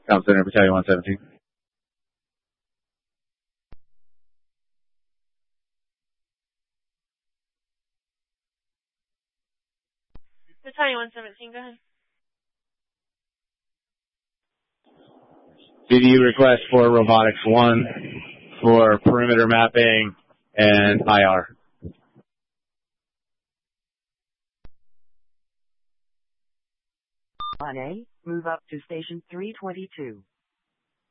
Ground Center, Battalion 117. Battalion 117, go ahead. BDU request for Robotics 1 for perimeter mapping and IR. On A, move up to station 322.